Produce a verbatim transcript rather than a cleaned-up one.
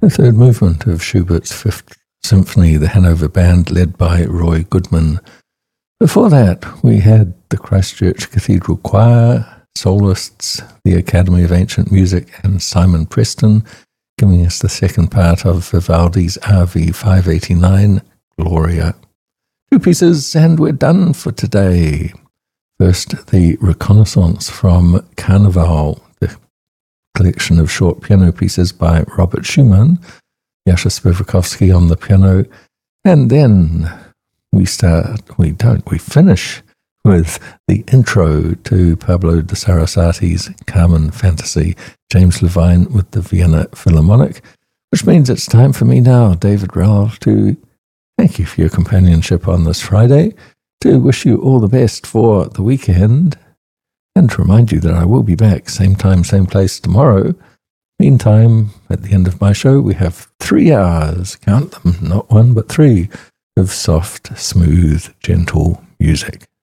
The third movement of Schubert's Fifth Symphony, the Hanover Band, led by Roy Goodman. Before that, we had the Christchurch Cathedral Choir, soloists, the Academy of Ancient Music, and Simon Preston, giving us the second part of Vivaldi's R V five eighty-nine, Gloria. Two pieces, and we're done for today. First, the Reconnaissance from Carnival, the collection of short piano pieces by Robert Schumann, Jascha Spivakovsky on the piano, and then we start, we don't, we finish with the intro to Pablo de Sarasati's Carmen Fantasy, James Levine with the Vienna Philharmonic, which means it's time for me now, David Rowell, to thank you for your companionship on this Friday, to wish you all the best for the weekend, and to remind you that I will be back same time, same place tomorrow. Meantime, at the end of my show, we have three hours, count them, not one but three, of soft, smooth, gentle music.